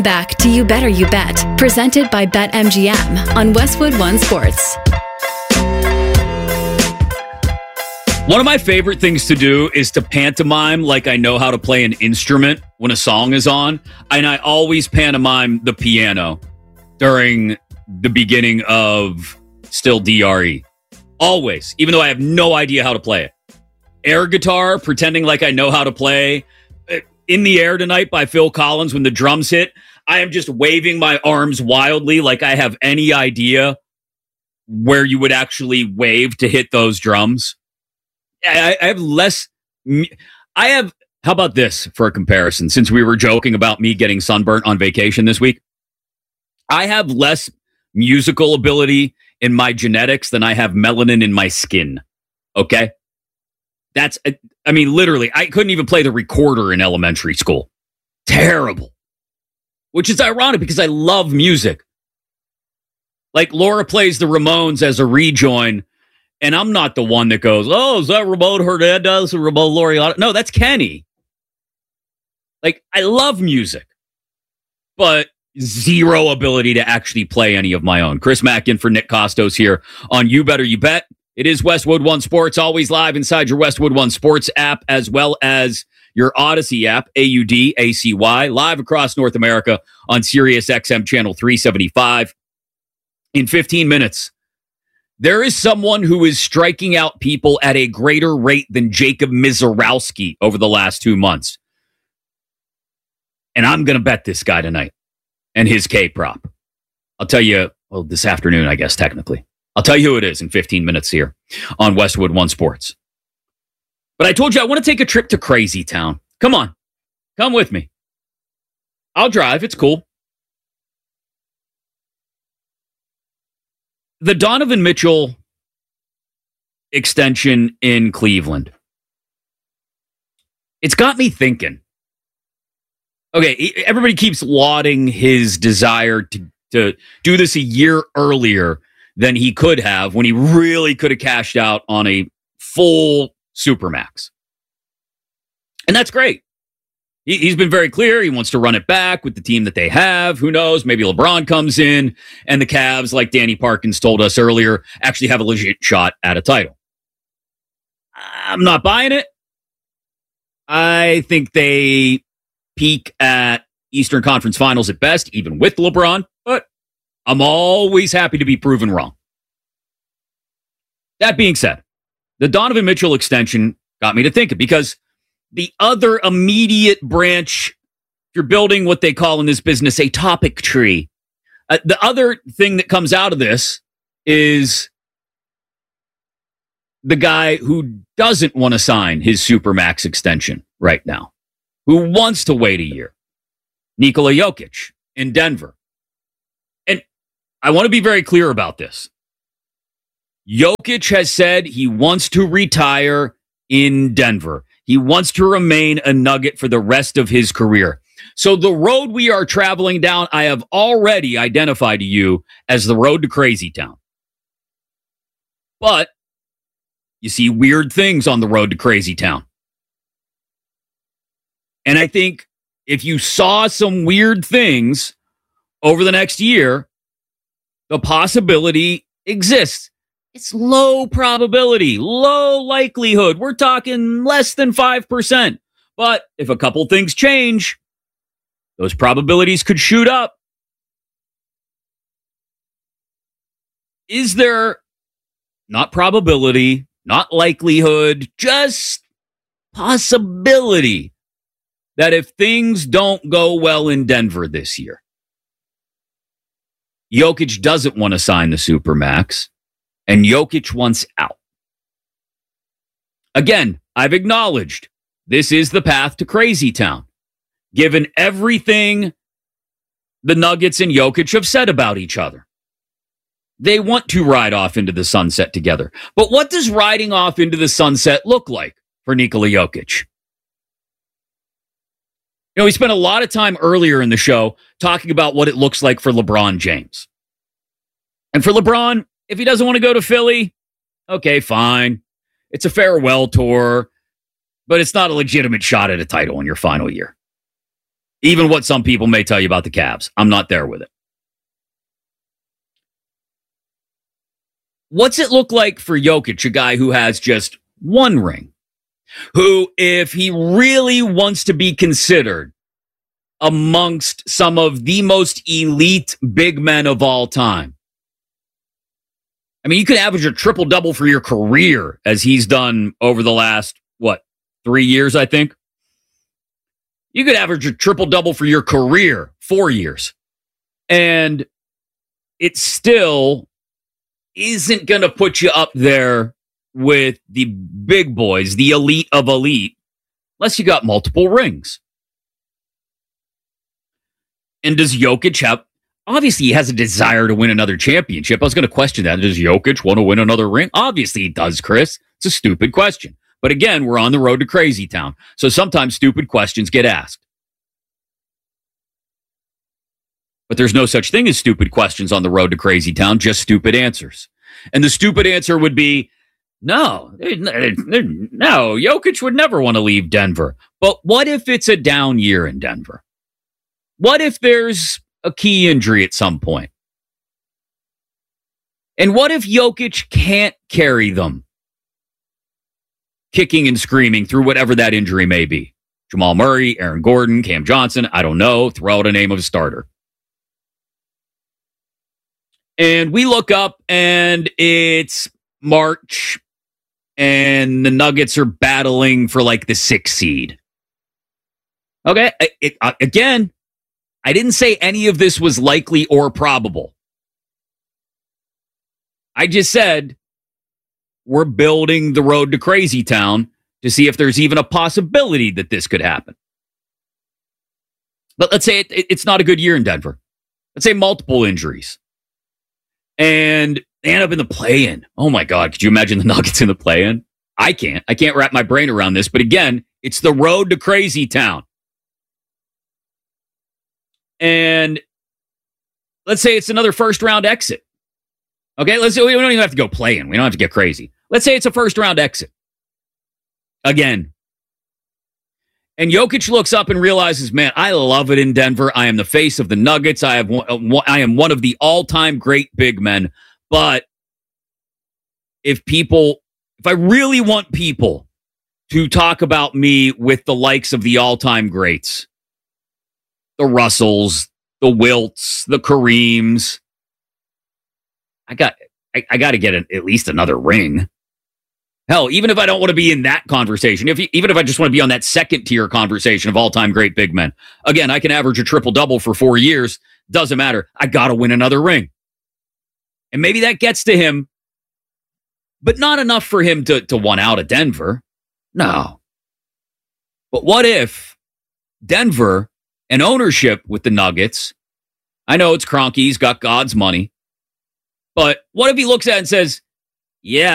Back to You Better You Bet, presented by BetMGM on Westwood One Sports. One of my favorite things to do is to pantomime like I know how to play an instrument when a song is on. And I always pantomime the piano during the beginning of Still DRE. Always, even though I have no idea how to play it. Air guitar, pretending like I know how to play In the Air Tonight by Phil Collins when the drums hit. I am just waving my arms wildly like I have any idea where you would actually wave to hit those drums. I have less. How about this for a comparison? Since we were joking about me getting sunburnt on vacation this week, I have less musical ability in my genetics than I have melanin in my skin. Okay? Literally, I couldn't even play the recorder in elementary school. Terrible. Which is ironic because I love music. Like Laura plays the Ramones as a rejoin, and I'm not the one that goes, oh, is that Ramon Hernandez or Ramon Laureano? No, that's Kenny. Like, I love music, but zero ability to actually play any of my own. Chris Mackin for Nick Costos here on You Better You Bet. It is Westwood One Sports, always live inside your Westwood One Sports app, as well as your Odyssey app, AUDACY, live across North America on Sirius XM channel 375. In 15 minutes, there is someone who is striking out people at a greater rate than Jacob Mizorowski over the last 2 months. And I'm going to bet this guy tonight and his K-prop. I'll tell you, well, this afternoon, I guess, technically. I'll tell you who it is in 15 minutes here on Westwood One Sports. But I told you I want to take a trip to Crazy Town. Come on. Come with me. I'll drive. It's cool. The Donovan Mitchell extension in Cleveland. It's got me thinking. Okay, everybody keeps lauding his desire to do this a year earlier than he could have when he really could have cashed out on a full Supermax. And that's great. He's been very clear. He wants to run it back with the team that they have. Who knows? Maybe LeBron comes in and the Cavs, like Danny Parkins told us earlier, actually have a legit shot at a title. I'm not buying it. I think they peak at Eastern Conference Finals at best, even with LeBron, but I'm always happy to be proven wrong. That being said, the Donovan Mitchell extension got me to thinking because the other immediate branch, if you're building what they call in this business a topic tree, the other thing that comes out of this is the guy who doesn't want to sign his Supermax extension right now, who wants to wait a year, Nikola Jokic in Denver. And I want to be very clear about this. Jokic has said he wants to retire in Denver. He wants to remain a Nugget for the rest of his career. So the road we are traveling down, I have already identified to you as the road to Crazy Town. But you see weird things on the road to Crazy Town. And I think if you saw some weird things over the next year, the possibility exists. It's low probability, low likelihood. We're talking less than 5%. But if a couple things change, those probabilities could shoot up. Is there not probability, not likelihood, just possibility that if things don't go well in Denver this year, Jokic doesn't want to sign the Supermax, and Jokic wants out? Again, I've acknowledged this is the path to Crazy Town, given everything the Nuggets and Jokic have said about each other. They want to ride off into the sunset together. But what does riding off into the sunset look like for Nikola Jokic? You know, we spent a lot of time earlier in the show talking about what it looks like for LeBron James. And for LeBron, if he doesn't want to go to Philly, okay, fine. It's a farewell tour, but it's not a legitimate shot at a title in your final year. Even what some people may tell you about the Cavs. I'm not there with it. What's it look like for Jokic, a guy who has just one ring, who, if he really wants to be considered amongst some of the most elite big men of all time, I mean, you could average a triple-double for your career, as he's done over the last, 3 years, I think? You could average a triple-double for your career, 4 years. And it still isn't going to put you up there with the big boys, the elite of elite, unless you got multiple rings. And does Jokic have... Obviously, he has a desire to win another championship. I was going to question that. Does Jokic want to win another ring? Obviously, he does, Chris. It's a stupid question. But again, we're on the road to crazy town. So sometimes stupid questions get asked. But there's no such thing as stupid questions on the road to crazy town, just stupid answers. And the stupid answer would be, no, Jokic would never want to leave Denver. But what if it's a down year in Denver? What if there's a key injury at some point? And what if Jokic can't carry them kicking and screaming through whatever that injury may be? Jamal Murray, Aaron Gordon, Cam Johnson, I don't know. Throw out a name of a starter. And we look up and it's March and the Nuggets are battling for like the 6th seed. Okay. Again, I didn't say any of this was likely or probable. I just said we're building the road to crazy town to see if there's even a possibility that this could happen. But let's say it's not a good year in Denver. Let's say multiple injuries. And they end up in the play-in. Oh my God, could you imagine the Nuggets in the play-in? I can't wrap my brain around this. But again, it's the road to crazy town. And let's say it's another first-round exit. Okay, let's say we don't even have to go play-in. We don't have to get crazy. Let's say it's a first-round exit. Again. And Jokic looks up and realizes, man, I love it in Denver. I am the face of the Nuggets. I am one of the all-time great big men. But if I really want people to talk about me with the likes of the all-time greats, the Russells, the Wilts, the Kareems, I got to get at least another ring. Hell, even if I don't want to be in that conversation, even if I just want to be on that second tier conversation of all-time great big men, again, I can average a triple-double for 4 years. Doesn't matter. I got to win another ring. And maybe that gets to him, but not enough for him to want out of Denver. No. But what if Denver and ownership with the Nuggets, I know it's Kroenke, he's got God's money, but what if he looks at it and says, yeah,